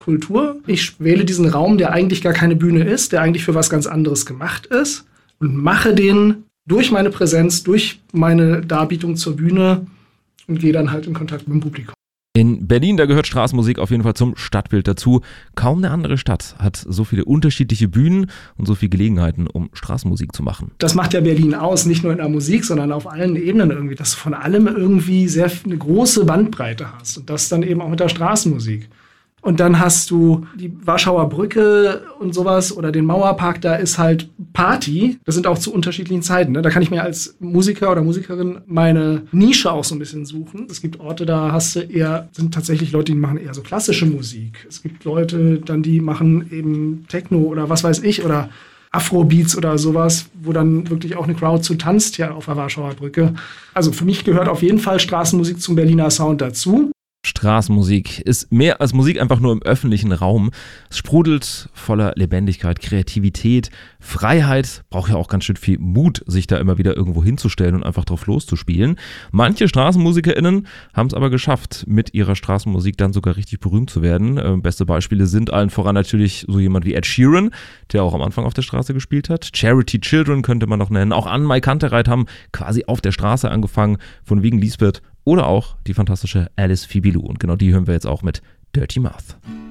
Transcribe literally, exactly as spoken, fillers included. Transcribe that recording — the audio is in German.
Kultur. Ich wähle diesen Raum, der eigentlich gar keine Bühne ist, der eigentlich für was ganz anderes gemacht ist und mache den durch meine Präsenz, durch meine Darbietung zur Bühne und gehe dann halt in Kontakt mit dem Publikum. In Berlin, da gehört Straßenmusik auf jeden Fall zum Stadtbild dazu. Kaum eine andere Stadt hat so viele unterschiedliche Bühnen und so viele Gelegenheiten, um Straßenmusik zu machen. Das macht ja Berlin aus, nicht nur in der Musik, sondern auf allen Ebenen irgendwie, dass du von allem irgendwie sehr eine große Bandbreite hast und das dann eben auch mit der Straßenmusik. Und dann hast du die Warschauer Brücke und sowas oder den Mauerpark, da ist halt Party. Das sind auch zu unterschiedlichen Zeiten. Ne? Da kann ich mir als Musiker oder Musikerin meine Nische auch so ein bisschen suchen. Es gibt Orte, da hast du eher, sind tatsächlich Leute, die machen eher so klassische Musik. Es gibt Leute, dann die machen eben Techno oder was weiß ich oder Afrobeats oder sowas, wo dann wirklich auch eine Crowd zu tanzt hier auf der Warschauer Brücke. Also für mich gehört auf jeden Fall Straßenmusik zum Berliner Sound dazu. Straßenmusik ist mehr als Musik einfach nur im öffentlichen Raum. Es sprudelt voller Lebendigkeit, Kreativität, Freiheit. Braucht ja auch ganz schön viel Mut, sich da immer wieder irgendwo hinzustellen und einfach drauf loszuspielen. Manche StraßenmusikerInnen haben es aber geschafft, mit ihrer Straßenmusik dann sogar richtig berühmt zu werden. Äh, beste Beispiele sind allen voran natürlich so jemand wie Ed Sheeran, der auch am Anfang auf der Straße gespielt hat. Charity Children könnte man noch nennen. Auch Anne-Mai Kantereit haben quasi auf der Straße angefangen, von wegen Lisbeth. Oder auch die fantastische Alice Fibilou. Und genau die hören wir jetzt auch mit Dirty Mouth.